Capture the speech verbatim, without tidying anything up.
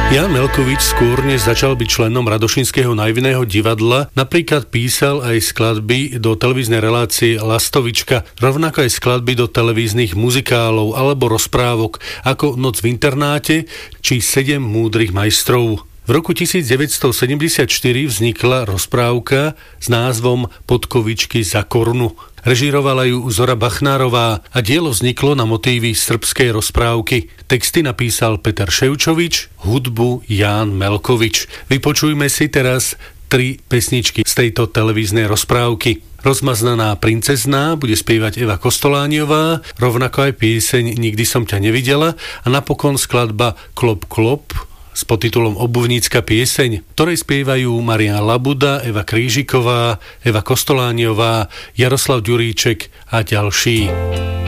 Jan Melkovič skôr než začal byť členom Radošinského Najvinného divadla, napríklad písal aj skladby do televíznej relácie Lastovička, rovnako aj skladby do televíznych muzikálov alebo rozprávok ako Noc v internáte či Sedem múdrych majstrov. V roku devätnásťsedemdesiatštyri vznikla rozprávka s názvom Podkovičky za korunu. Režírovala ju Zora Bachnárová a dielo vzniklo na motívy srbskej rozprávky. Texty napísal Peter Ševčovič, hudbu Ján Melkovič. Vypočujme si teraz tri pesničky z tejto televíznej rozprávky. Rozmaznaná princezná bude spievať Eva Kostolániová, rovnako aj pieseň Nikdy som ťa nevidela a napokon skladba Klop klop s podtitulom Obuvnícka pieseň, ktorej spievajú Marián Labuda, Eva Krížiková, Eva Kostolániová, Jaroslav Ďuríček a ďalší.